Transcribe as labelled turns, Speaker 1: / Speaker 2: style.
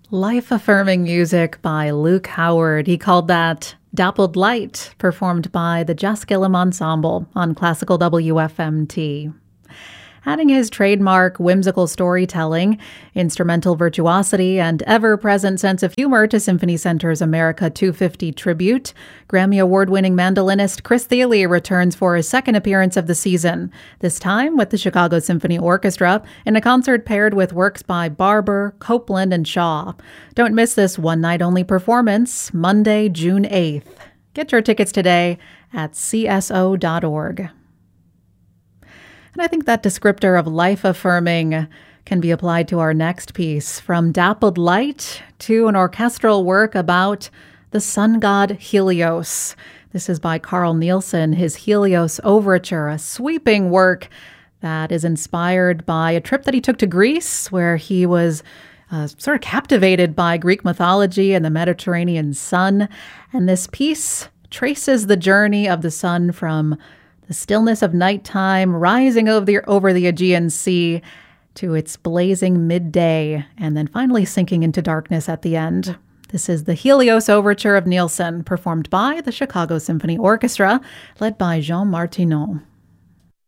Speaker 1: Life-affirming music by Luke Howard. He called that Dappled Light, performed by the Jaskillam Ensemble on Classical WFMT. Adding his trademark whimsical storytelling, instrumental virtuosity, and ever-present sense of humor to Symphony Center's America 250 tribute, Grammy Award-winning mandolinist Chris Thile returns for his second appearance of the season, this time with the Chicago Symphony Orchestra, in a concert paired with works by Barber, Copland, and Shaw. Don't miss this one-night-only performance, Monday, June 8th. Get your tickets today at cso.org. And I think that descriptor of life-affirming can be applied to our next piece, from dappled light to an orchestral work about the sun god Helios. This is by Carl Nielsen, his Helios Overture, a sweeping work that is inspired by a trip that he took to Greece, where he was sort of captivated by Greek mythology and the Mediterranean sun. And this piece traces the journey of the sun from the stillness of nighttime, rising over the Aegean Sea to its blazing midday, and then finally sinking into darkness at the end. This is the Helios Overture of Nielsen, performed by the Chicago Symphony Orchestra, led by Jean Martineau.